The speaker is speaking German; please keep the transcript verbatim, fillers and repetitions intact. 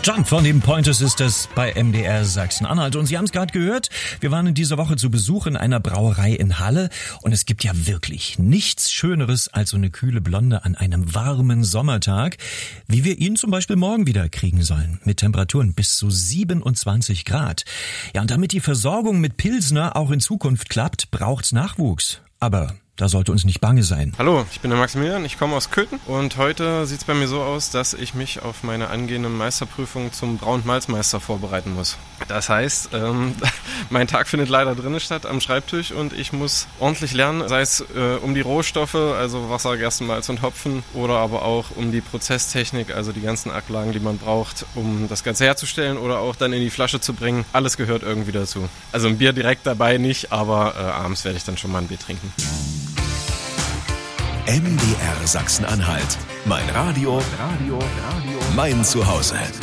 Jump von den Pointer Sisters bei M D R Sachsen-Anhalt. Und Sie haben es gerade gehört, wir waren in dieser Woche zu Besuch in einer Brauerei in Halle. Und es gibt ja wirklich nichts Schöneres als so eine kühle Blonde an einem warmen Sommertag, wie wir ihn zum Beispiel morgen wieder kriegen sollen. Mit Temperaturen bis zu siebenundzwanzig Grad. Ja, und damit die Versorgung mit Pilsner auch in Zukunft klappt, braucht's Nachwuchs. Aber da sollte uns nicht bange sein. Hallo, ich bin der Maximilian, ich komme aus Köthen und heute sieht es bei mir so aus, dass ich mich auf meine angehende Meisterprüfung zum Brau- und Malzmeister vorbereiten muss. Das heißt, ähm, mein Tag findet leider drinnen statt am Schreibtisch und ich muss ordentlich lernen, sei es äh, um die Rohstoffe, also Wasser, Gerstenmalz und Hopfen, oder aber auch um die Prozesstechnik, also die ganzen Ablagen, die man braucht, um das Ganze herzustellen oder auch dann in die Flasche zu bringen. Alles gehört irgendwie dazu. Also ein Bier direkt dabei nicht, aber äh, abends werde ich dann schon mal ein Bier trinken. M D R Sachsen-Anhalt. Mein Radio, Radio, Radio, mein Zuhause.